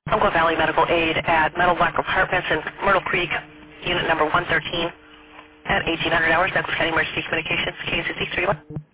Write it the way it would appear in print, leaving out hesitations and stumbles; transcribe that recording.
Umpqua Valley Medical Aid at Meadowlark Apartments in Myrtle Creek, unit number 113 at 1800 hours, Douglas County Emergency Communications, KCC 31.